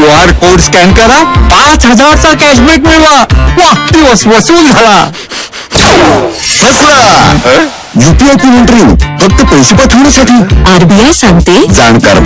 QR code scan करा, 5,000चा cashback मिळवा. वा, दिवस वसूल झाला. फसला. UPI पेमेंट रिंग फक्त पैसे पाठवण्यासाठी. RBI सांगते, जाणकार